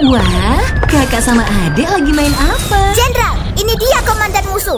Wah, kakak sama adik lagi main apa? Jenderal, ini dia komandan musuh.